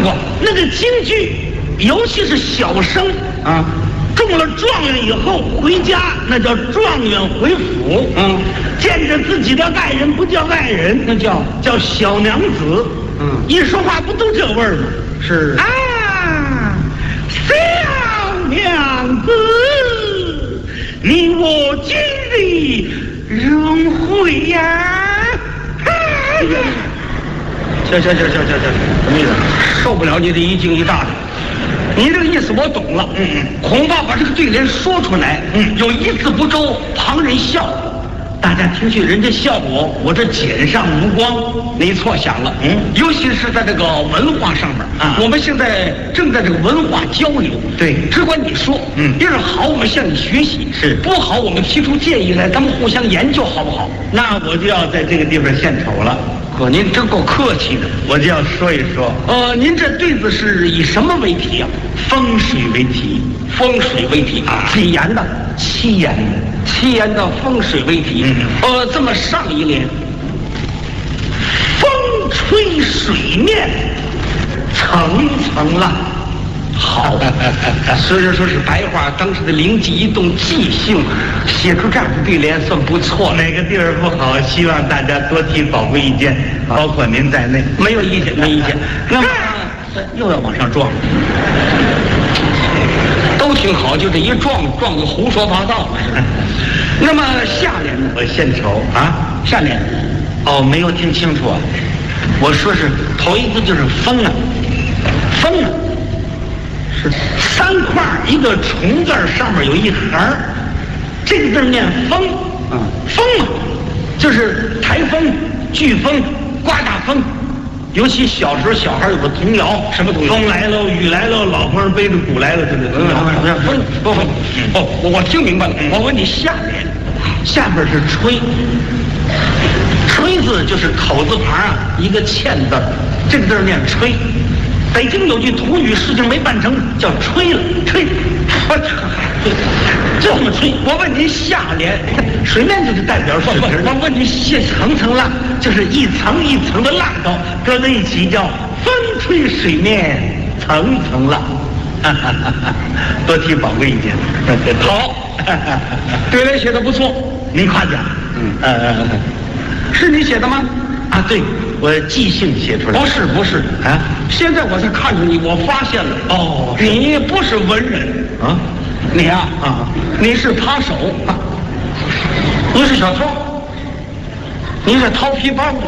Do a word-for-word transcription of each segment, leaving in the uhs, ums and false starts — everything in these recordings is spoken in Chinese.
不， 那个京剧，尤其是小生啊， 中了状元以后回家，那叫状元回府。 嗯， 见着自己的爱人不叫爱人， 那叫叫小娘子。 嗯， 一说话不都这味儿吗？ 是啊，小娘子，你我今日荣会呀！ 行行行行行行，什么意思？受不了你这一惊一乍的。你这个意思我懂了。嗯嗯，恐怕把这个对联说出来，嗯，有一字不周，旁人笑我。大家听去，人家笑我，我这简上无光。你错想了，嗯，尤其是在这个文化上面啊，我们现在正在这个文化交流。对，只管你说，嗯，要是好，我们向你学习；是不好，我们提出建议来，咱们互相研究，好不好？ 那我就要在这个地方献丑了。 可您真够客气的， 我就要说一说。 呃，您这对子是以什么为题啊？ 风水为题， 风水为题啊？几言的？ 七言的， 七言的风水为题。嗯，呃，这么上一联， 风吹水面层层浪。 好，虽然说是白话，当时的灵机一动，即兴写出这样的对联，算不错。 哪个地儿不好，希望大家多提宝贵意见，包括您在内。 没有意见，没意见。那么又要往上撞， 都挺好，就这一撞，撞得胡说八道了。那么下联呢？ 我献丑啊， 下联。 哦，没有听清楚啊。我说是头一个就是风啊，风啊。是三块一个虫字上面有一横，这个字念风。嗯，风啊，就是台风、飓风、刮大风。尤其小时候，小孩有个童谣， 什么童谣？ 风来了，雨来了，老婆背着鼓来了，这个童谣。 风不不哦，我我听明白了。我问你下联， 下边是吹，吹字就是口字旁啊，一个欠字，这个字念吹。北京有句土语，事情没办成，叫吹了，吹，我这么吹。 我问您下联， 水面就是代表水平。 我问你下层层浪，就是一层一层的浪高，搁在一起叫风吹水面层层浪。多提宝贵意见。 好，对联写的不错， 您夸奖。 嗯呃， 是你写的吗？ 啊，对。我即兴写出来。 不是不是啊！ 现在我才看出你，我发现了哦， 你不是文人啊， 你啊啊， 你是扒手啊，你是小偷，你是掏皮包的，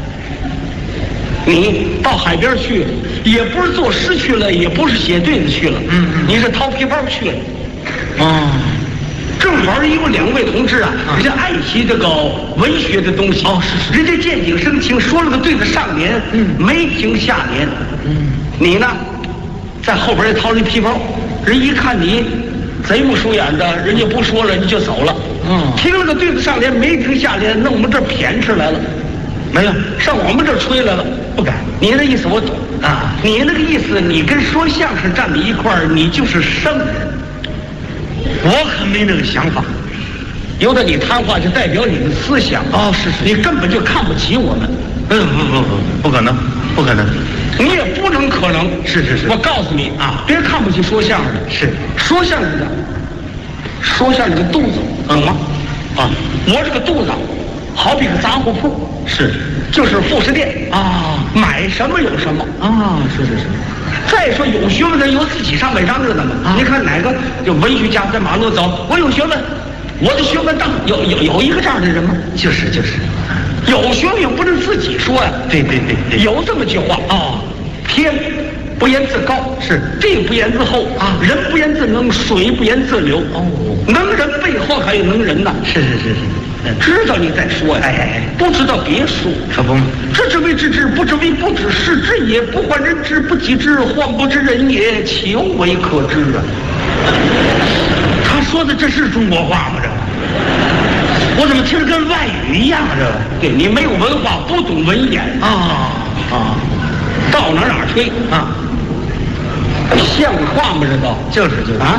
你到海边去了，也不是作诗去了，也不是写对子去了，嗯嗯，你是掏皮包去了， 哦。 正好有两位同志啊，人家爱惜这个文学的东西。 哦，是是。 人家见景生情，说了个对子上联，嗯，没停下联。 嗯， 你呢，在后边也掏了一皮包，人一看你贼不疏眼的，人家不说了，你就走了。 嗯， 听了个对子上联，没停下联，弄我们这儿谝吃来了。 没有， 上我们这儿吹来了。 不敢。 你的意思我懂啊，你那个意思，你跟说相声站在一块儿，你就是生人。 我可没那个想法， 由得你谈话就代表你的思想。 哦，是是， 你根本就看不起我们。 嗯，不不不，不可能，不可能， 你也不能可能。 是是是， 我告诉你啊，别看不起说相声的。 是， 说相声的，说相声的肚子，懂吗？ 啊， 我这个肚子，好比个杂货铺， 是， 就是副食店啊， 买什么有什么啊，是是是。 再说有学问的有自己上百张着的嘛。啊、你看哪个就文学家在马路走，我有学问，我的学问大，有有有一个这样的人吗？ 就是就是， 有学问也不能自己说呀、啊。 对对对对， 有这么句话啊，天不言自高， 是地不言自厚啊，人不言自能，水不言自流。哦，能人背后还有能人呐。 是是是是。 知道你在说呀，哎哎，不知道别说， 可不嘛。 知之为知之，不知为不知，是知也。不患人之，不己知，患不知人也，其为可知啊。 他说的这是中国话吗？这我怎么听着跟外语一样啊？这对你没有文化，不懂文言啊啊， 到哪哪吹啊，像话吗？这都就是就是啊，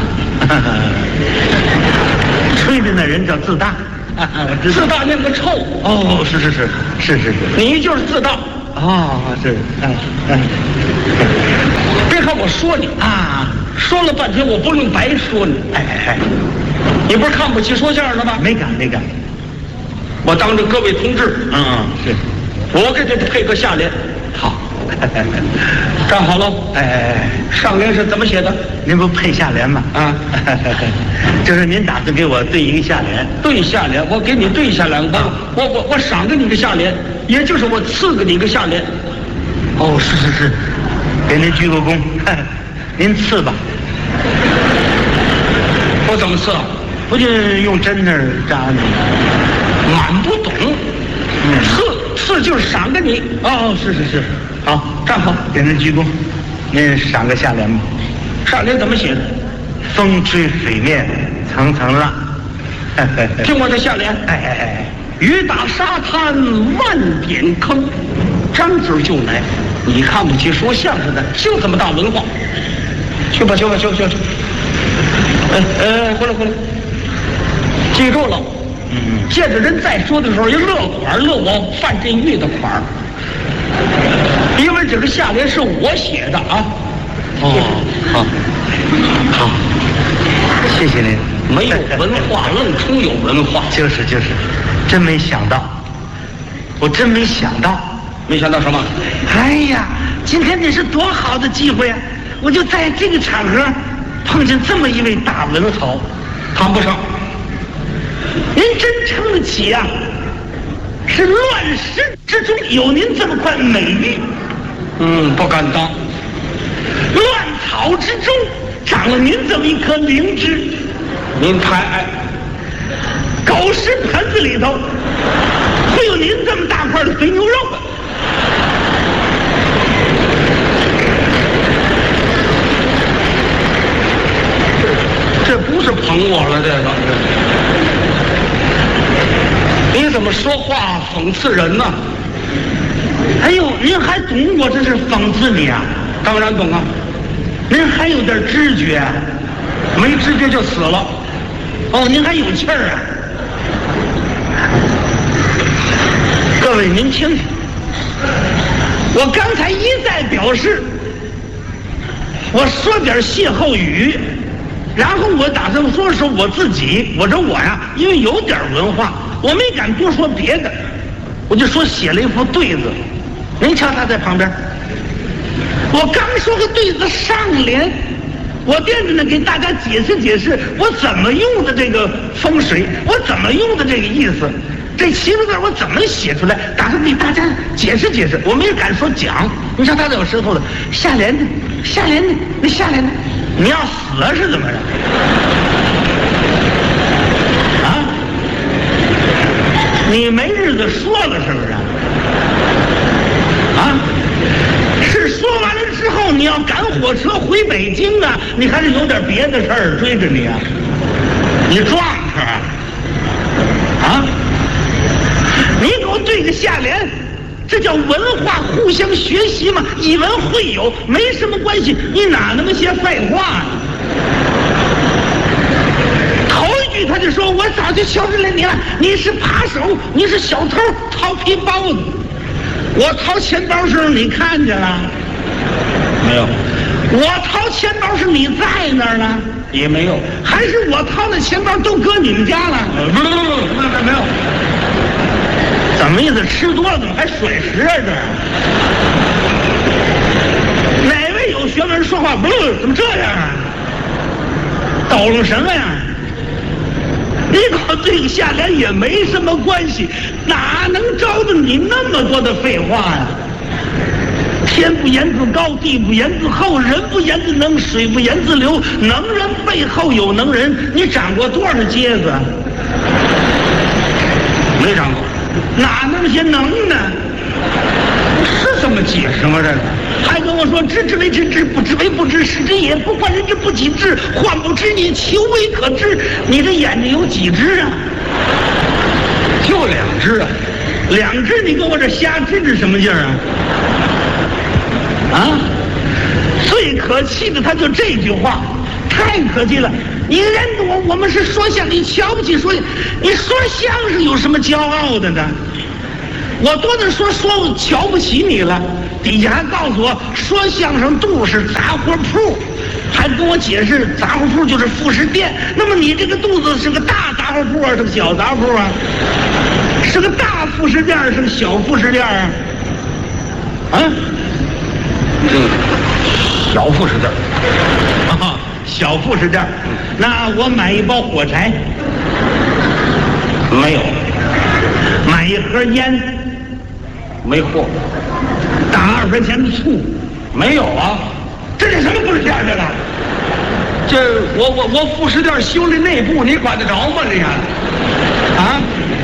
吹的那人叫自大。 自大那个臭哦，是是是是是是， 你就是自大哦，是，嗯嗯。 说你啊， 说了半天我不能白说你。 哎哎哎， 你不是看不起说相声的吗？ 没敢没敢。 我当着各位同志， 嗯嗯，是， 我给这配个下联。 好， 站好了。 哎哎哎， 上联是怎么写的？ 您不配下联吗？ 啊， 就是您打算给我对一个下联？ 对下联，我给你对下联，我我我我赏给你个下联，也就是我赐给你一个下联。 哦，是是是，给您鞠个躬，您赐吧。 我怎么赐啊？ 不就用针那儿扎你？ 满不懂。 嗯， 赐赐就是赏给你。 哦，是是是，好， 站好， 给您鞠躬。您赏个下联吧。 下联怎么写的？ 风吹水面层层浪。 听我的下联。 哎哎哎， 雨打沙滩万点坑，张嘴就来。你看不起说相声的，就这么大文化。去吧去吧去吧去吧。哎哎，回来回来。记住了。 嗯， 见着人再说的时候，要乐款乐我范振钰的款儿，因为这个下联是我写的啊。 哦，好，好，谢谢您。 没有文化，愣充有文化。 就是就是，真没想到，我真没想到， 没想到什么？ 哎呀，今天这是多好的机会啊！我就在这个场合碰见这么一位大文豪， 谈不上。 您真撑得起呀、啊！是乱世之中有您这么块美玉， 嗯，不敢当。 乱草之中长了您这么一颗灵芝， 您太爱。 狗食盆子里头会有您这么大块的肥牛肉啊！ 这不是捧我了，这个。你怎么说话讽刺人呢？ 哎呦，您还懂我这是讽刺你啊？ 当然懂啊。 您还有点知觉啊？ 没知觉就死了。 哦，您还有气儿啊？各位您听听，我刚才一再表示，我说点歇后语，然后我打算说说我自己。我说我呀，因为有点文化，我没敢多说别的，我就说写了一副对子。您瞧他在旁边，我刚说个对子上联，我惦着呢给大家解释解释我怎么用的这个风水，我怎么用的这个意思，这七个字我怎么写出来，打算给大家解释解释。我没敢说讲。你瞧他在我身后呢，下联呢，下联呢，那下联呢？你要死了是怎么着？啊？你没日子说了是不是？啊？是说完了之后你要赶火车回北京啊？你还是有点别的事儿追着你啊？你撞车啊？啊？你给我对个下联，这叫文化互相学习嘛，以文会友，没什么关系。你哪那么些废话呢？头一句他就说：“我早就瞧出来你了，你是扒手，你是小偷，掏皮包子。我掏钱包时候你看见了没有？ 我掏钱包时你在那儿呢？ 也没有。 还是我掏的钱包都搁你们家了？ 不不不不，没没有。 怎么意思？吃多了怎么还水食啊？这哪位有学问说话不怎么这样啊？抖楞什么呀？你给我对个下联也没什么关系，哪能招得你那么多的废话呀？天不言自高，地不言自厚，人不言自能，水不言自流。能人背后有能人，你长过多少疖子？ 没长过。 哪那么些能呢？ 是这么解释吗？这个还跟我说知之为知之，不知为不知，是之也。不患人之不己知，患不知你求为可知。你这眼睛有几只啊？ 就两只啊。 两只你跟我这瞎支支什么劲儿啊？啊！最可气的他就这句话，太可气了。你认得我，我们是说相声，你瞧不起说，你说相声有什么骄傲的呢？我多能说说我瞧不起你了， 底下还告诉我说相声肚是杂货铺，还跟我解释杂货铺就是副食店。那么你这个肚子是个大杂货铺啊，是个小杂货铺啊？是个大副食店，是个小副食店啊？啊？ 这个小副食店啊，小副食店。那我买一包火柴。 没有， 买一盒烟， 没货， 打二分钱的醋， 没有啊。 这是什么副食店？这个， 这我我我副食店修理内部，你管得着吗？这样啊？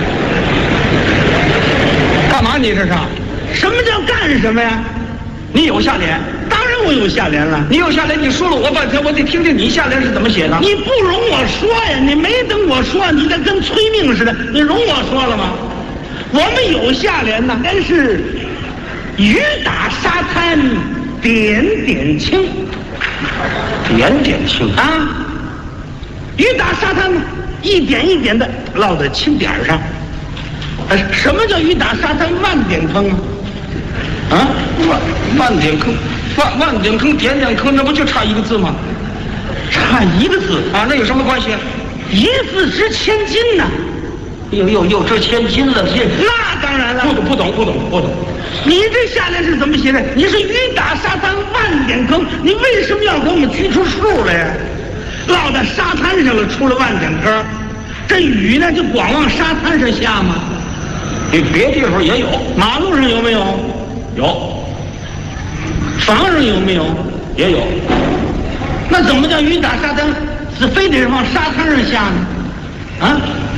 干嘛你这是？ 什么叫干什么呀？ 你有下联？ 当然我有下联了。 你有下联，你说了我半天，我得听听你下联是怎么写的。 你不容我说呀？你没等我说，你这跟催命似的。你容我说了吗？我们有下联呢，但是雨打沙滩点点青， 点点青啊！雨打沙滩呢，一点一点的落在青点上。哎，什么叫雨打沙滩万点坑啊？ 啊，万万点坑，万万点坑，点点坑，那不就差一个字吗？ 差一个字啊，那有什么关系？ 一字值千金呢、啊。 又又又值千金了，这那当然了。 不懂不懂不懂不懂。 你这下联是怎么写的？你是雨打沙滩万点坑，你为什么要给我们拘出数来呀？落在沙滩上了，出了万点坑，这雨呢就光往沙滩上下吗？ 你别地方也有， 马路上有没有？ 有。 房上有没有？ 也有。 那怎么叫雨打沙滩？是非得往沙滩上下呢？啊？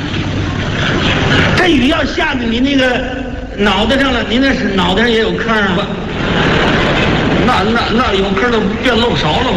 这雨要下在你那个脑袋上了，你那是脑袋上也有坑啊？ 那那那有坑都变漏勺了吗？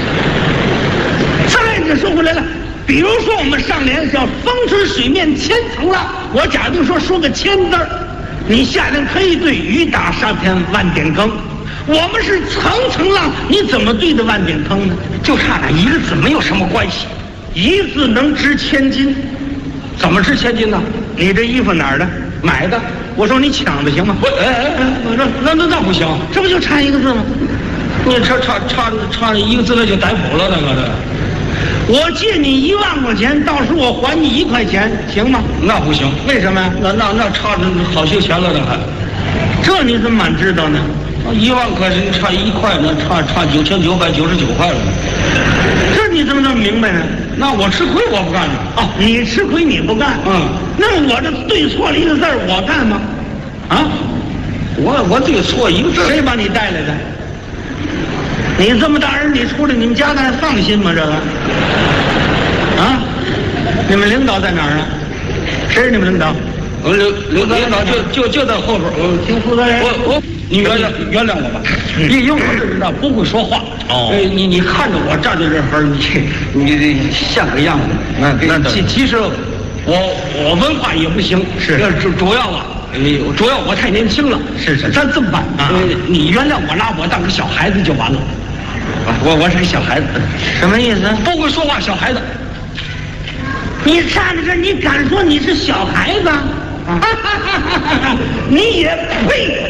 再者说回来了，比如说我们上联叫风吹水面千层浪，我假定说说个千字儿，你下联可以对雨打沙滩万点坑。我们是层层浪，你怎么对的万点坑呢？ 就差那一个字，没有什么关系。 一字能值千金， 怎么值千金呢？ 你这衣服哪儿的？ 买的。 我说你抢的行吗？ 我哎哎哎，我说那那那不行， 这不就差一个字吗？ 你差差差差一个字那就逮捕了，那个的。 我借你一万块钱，到时候我还你一块钱，行吗？ 那不行， 为什么呀？ 那那那差着好些钱了，那还。 这你怎么满知道呢？ 一万块钱差一块呢，差差九千九百九十九块了。 这你怎么这么明白呢？ 那我吃亏，我不干了。 哦，你吃亏你不干。 嗯。 那么我这对错了一个字儿，我干吗？啊？ 我我对错一个字。 谁把你带来的？你这么大人，你出来，你们家还放心吗？这个？啊？你们领导在哪儿啊？谁是你们领导？ 我领领领导就就就在后边。我听负责人。 我我你原谅原谅我吧，因为我这人呢不会说话。 哦。 呃，你你看着我站在这儿，你你像个样子。 那那其其实我我文化也不行， 是主主要啊，主要我太年轻了。 是是。 咱这么办啊？你原谅我，拿我当个小孩子就完了。我我是个小孩子。 什么意思？ 不会说话，小孩子。 你站在这儿，你敢说你是小孩子？啊、你也配！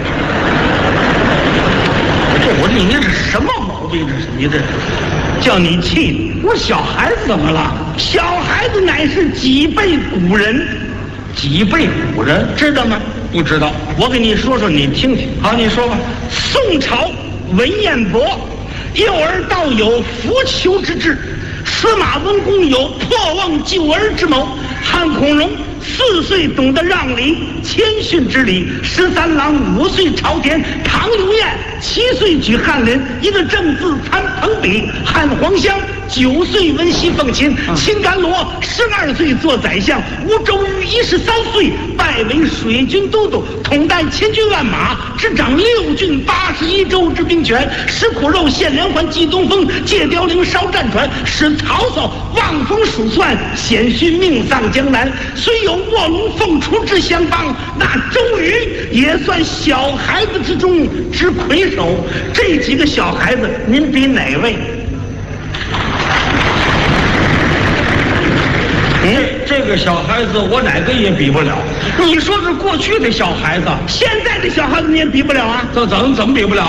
这我这你这是什么毛病？这是你这叫你气！ 我小孩子怎么了？ 小孩子乃是几辈古人， 几辈古人知道吗？ 不知道。 我给你说说，你听听。 好，你说吧。 宋朝文彦博，幼儿道有扶裘之志；司马温公有破瓮救儿之谋；汉孔融四岁懂得让梨，谦逊之礼；十三郎五岁朝田；唐刘晏七岁举翰林，一个正字参朋比；汉黄香九岁温习奉亲；秦甘罗十二岁做宰相；吴周瑜一十三岁拜为水军都督，统带千军万马，执掌六郡八十一州之兵权；食苦肉，献连环，祭东风，借凋零，烧战船，使曹操望风鼠窜，险须命丧江南。虽有卧龙凤雏之相帮，那周瑜也算小孩子之中之魁首。这几个小孩子，您比哪位？ 嗯，这个小孩子我哪个也比不了。你说是过去的小孩子， 现在的小孩子你也比不了啊？ 这怎么怎么比不了